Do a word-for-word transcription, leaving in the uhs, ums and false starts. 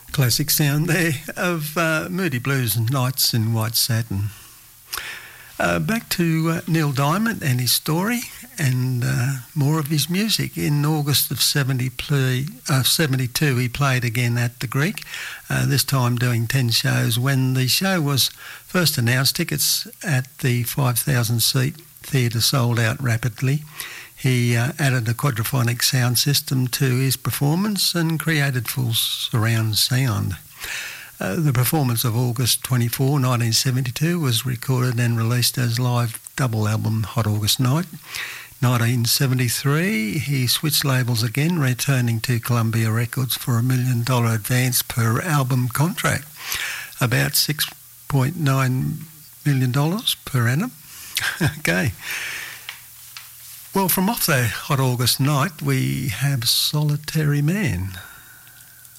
Classic sound there of uh, Moody Blues and Nights in White Satin. Uh, back to uh, Neil Diamond and his story and uh, more of his music. In August of seventy play, uh, seventy-two, he played again at the Greek, uh, this time doing ten shows. When the show was first announced, tickets at the five thousand seat theatre sold out rapidly. He uh, added a quadraphonic sound system to his performance and created full surround sound. Uh, the performance of August twenty-fourth, nineteen seventy-two was recorded and released as live double album Hot August Night. nineteen seventy-three, he switched labels again, returning to Columbia Records for a million dollar advance per album contract, about six point nine million dollars per annum. Okay. Well, from off the Hot August Night, we have Solitary Man.